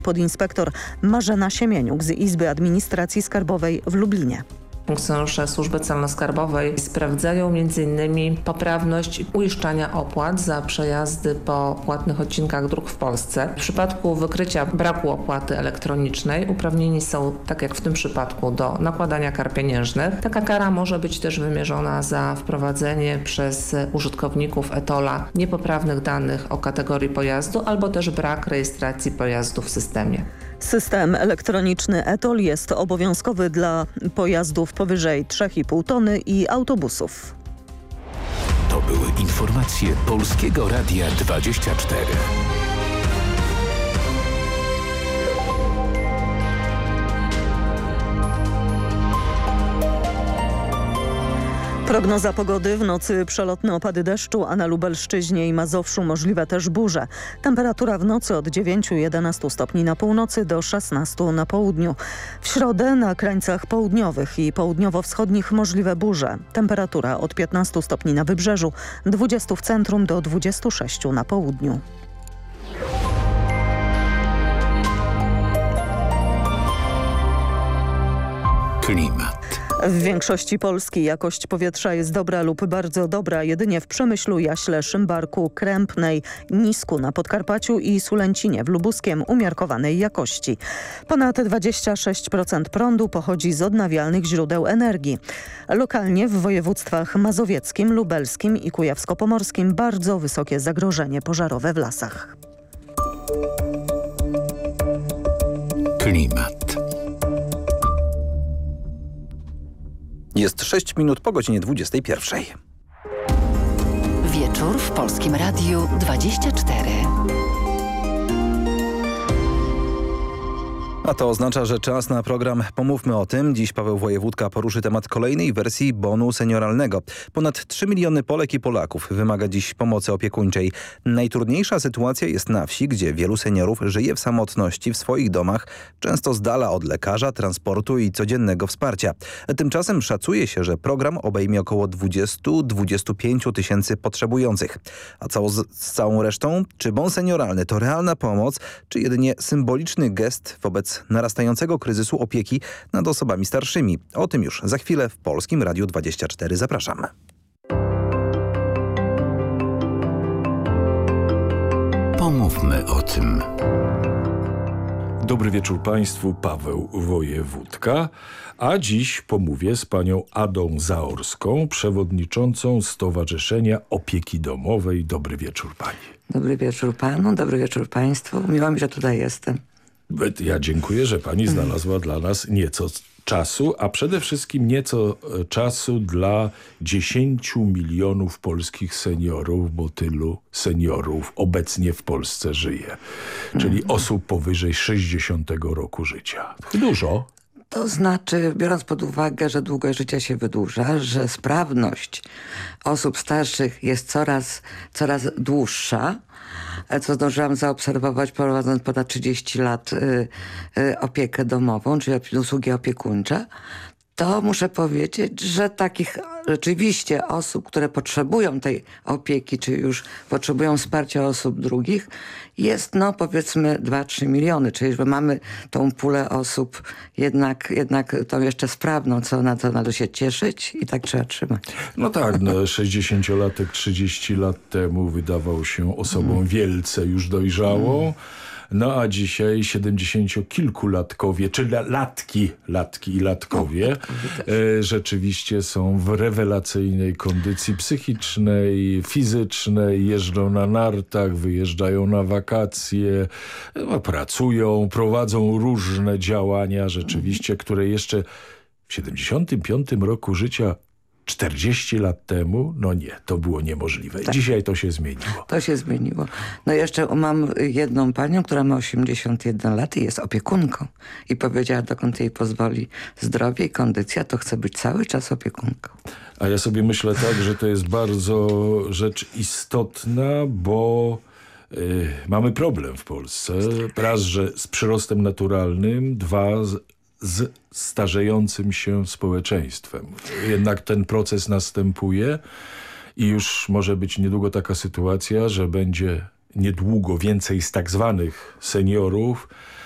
Podinspektor Marzena Siemieniuk z Izby Administracji Skarbowej w Lublinie. Funkcjonariusze Służby Celno-Skarbowej sprawdzają m.in. poprawność uiszczania opłat za przejazdy po płatnych odcinkach dróg w Polsce. W przypadku wykrycia braku opłaty elektronicznej uprawnieni są, tak jak w tym przypadku, do nakładania kar pieniężnych. Taka kara może być też wymierzona za wprowadzenie przez użytkowników e-TOLL-a niepoprawnych danych o kategorii pojazdu albo też brak rejestracji pojazdu w systemie. System elektroniczny e-TOLL jest obowiązkowy dla pojazdów powyżej 3,5 tony i autobusów. To były informacje Polskiego Radia 24. Prognoza pogody: w nocy przelotne opady deszczu, a na Lubelszczyźnie i Mazowszu możliwe też burze. Temperatura w nocy od 9-11 stopni na północy do 16 na południu. W środę na krańcach południowych i południowo-wschodnich możliwe burze. Temperatura od 15 stopni na wybrzeżu, 20 w centrum do 26 na południu. Klimat. W większości Polski jakość powietrza jest dobra lub bardzo dobra. Jedynie w Przemyślu, Jaśle, Szymbarku, Krępnej, Nisku na Podkarpaciu i Sulęcinie w Lubuskiem umiarkowanej jakości. Ponad 26% prądu pochodzi z odnawialnych źródeł energii. Lokalnie w województwach mazowieckim, lubelskim i kujawsko-pomorskim bardzo wysokie zagrożenie pożarowe w lasach. Klimat. Jest 6 minut po godzinie 21. Wieczór w Polskim Radiu 24. A to oznacza, że czas na program Pomówmy o tym. Dziś Paweł Wojewódka poruszy temat kolejnej wersji bonu senioralnego. Ponad 3 miliony Polek i Polaków wymaga dziś pomocy opiekuńczej. Najtrudniejsza sytuacja jest na wsi, gdzie wielu seniorów żyje w samotności w swoich domach, często z dala od lekarza, transportu i codziennego wsparcia. Tymczasem szacuje się, że program obejmie około 20-25 tysięcy potrzebujących. A z całą resztą? Czy bon senioralny to realna pomoc, czy jedynie symboliczny gest wobec narastającego kryzysu opieki nad osobami starszymi? O tym już za chwilę w Polskim Radiu 24. Zapraszam. Pomówmy o tym. Dobry wieczór Państwu, Paweł Wojewódka, a dziś pomówię z panią Adą Zaorską, przewodniczącą Stowarzyszenia Opieki Domowej. Dobry wieczór pani. Dobry wieczór panu, dobry wieczór państwu. Miło mi, że tutaj jestem. Ja dziękuję, że pani znalazła dla nas nieco czasu, a przede wszystkim nieco czasu dla 10 milionów polskich seniorów, bo tylu seniorów obecnie w Polsce żyje. Czyli osób powyżej 60 roku życia. Dużo. To znaczy, biorąc pod uwagę, że długość życia się wydłuża, że sprawność osób starszych jest coraz dłuższa, co zdążyłam zaobserwować, prowadząc ponad 30 lat opiekę domową, czyli usługi opiekuńcze, to muszę powiedzieć, że takich rzeczywiście osób, które potrzebują tej opieki, czy już potrzebują wsparcia osób drugich, jest powiedzmy 2-3 miliony, czyli że mamy tą pulę osób jednak tą jeszcze sprawną, na co należy się cieszyć i tak trzeba trzymać. No tak, 60-latek 30 lat temu wydawał się osobą wielce już dojrzałą. No a dzisiaj 70-kilkulatkowie, czy latki i latkowie rzeczywiście są w rewelacyjnej kondycji psychicznej, fizycznej, jeżdżą na nartach, wyjeżdżają na wakacje, pracują, prowadzą różne działania rzeczywiście, które jeszcze w 75 roku życia 40 lat temu, to było niemożliwe. Tak. Dzisiaj to się zmieniło. To się zmieniło. Jeszcze mam jedną panią, która ma 81 lat i jest opiekunką. I powiedziała, dokąd jej pozwoli zdrowie i kondycja, to chce być cały czas opiekunką. A ja sobie myślę tak, że to jest bardzo rzecz istotna, bo mamy problem w Polsce. Raz, że z przyrostem naturalnym, dwa, z starzejącym się społeczeństwem. Jednak ten proces następuje i już może być niedługo taka sytuacja, że będzie niedługo więcej z tak zwanych seniorów